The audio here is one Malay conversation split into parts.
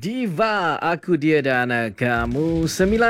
Diva, aku dia dan kamu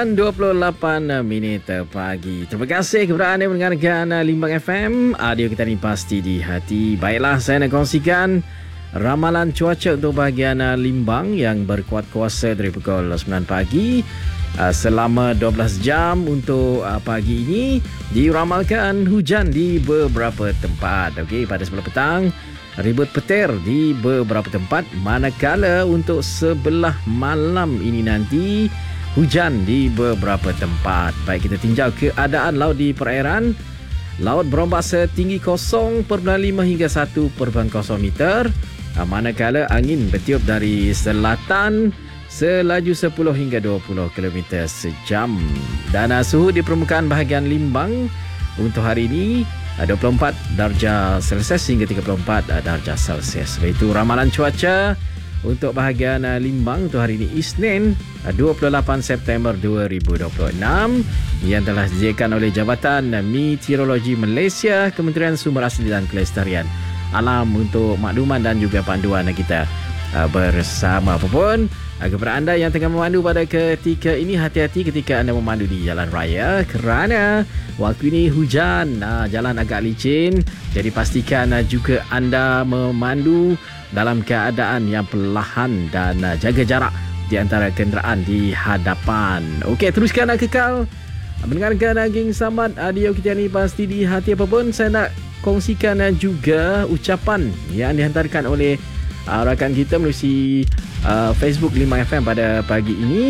9.28 minit pagi. Terima kasih kepada anda mendengarkan Limbang FM. Audio kita ni pasti di hati. Baiklah, saya nak kongsikan ramalan cuaca untuk bahagian Limbang yang berkuat kuasa dari pukul 9 pagi. Selama 12 jam untuk pagi ini diramalkan hujan di beberapa tempat. Okey, pada sebelah petang ribut petir di beberapa tempat, manakala untuk sebelah malam ini nanti hujan di beberapa tempat. Baik, kita tinjau keadaan laut di perairan. Laut berombak setinggi 0.5 hingga 1.0 meter, manakala angin bertiup dari selatan selaju 10 hingga 20 km sejam. Dan suhu di permukaan bahagian Limbang untuk hari ini 24 darjah Celsius hingga 34 darjah Celsius. Itu ramalan cuaca untuk bahagian Limbang untuk hari ini Isnin 28 September 2026 yang telah disediakan oleh Jabatan Meteorologi Malaysia, Kementerian Sumber Asli dan Kelestarian Alam untuk makluman dan juga panduan kita bersama. Apapun kepada anda yang tengah memandu pada ketika ini, hati-hati ketika anda memandu di jalan raya kerana waktu ini hujan, jalan agak licin. Jadi pastikan juga anda memandu dalam keadaan yang perlahan dan jaga jarak di antara kenderaan di hadapan. Okey, teruskan kekal mendengarkan Geng Samad. Audio kita ni pasti di hati. Apapun saya nak kongsikan juga ucapan yang dihantarkan oleh rakan kita melalui Facebook Limbang FM pada pagi ini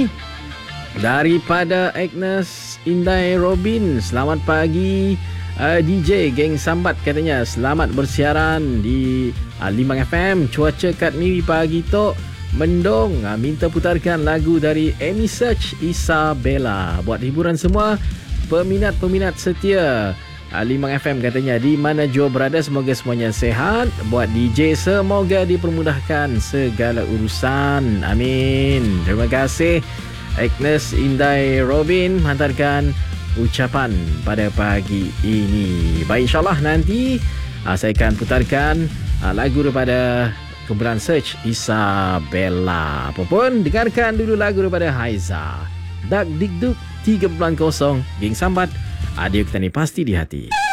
daripada Agnes Indai Robin. Selamat pagi DJ Geng Sambat, katanya selamat bersiaran di Limbang FM. Cuaca kat Miri pagi tu mendung, minta putarkan lagu dari Amy Search, Isabella buat hiburan semua peminat-peminat setia Limbang FM, katanya di mana jua berada, semoga semuanya sehat. Buat DJ semoga dipermudahkan segala urusan, amin. Terima kasih Agnes Indai Robin hantarkan ucapan pada pagi ini. Baik, insyaAllah nanti saya akan putarkan lagu daripada kumpulan Search, Isabella. Apapun, dengarkan dulu lagu daripada Haiza, Dak Dikduk 3.0. Geng Sambat, audio kita ni pasti di hati.